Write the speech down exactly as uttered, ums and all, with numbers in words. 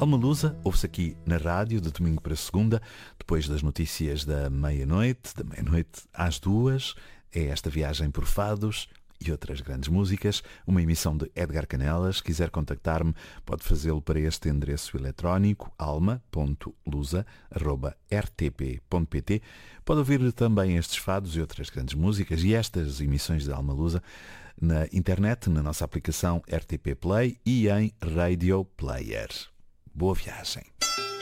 Alma Lusa ouve-se aqui na rádio de domingo para segunda, depois das notícias da meia-noite, da meia-noite às duas. É esta viagem por fados e outras grandes músicas, uma emissão de Edgar Canelas. Se quiser contactar-me, pode fazê-lo para este endereço eletrónico alma ponto lusa arroba r t p ponto p t. Pode ouvir também estes fados e outras grandes músicas e estas emissões de Alma Lusa na internet, na nossa aplicação R T P Play e em Radio Player. Boa viagem.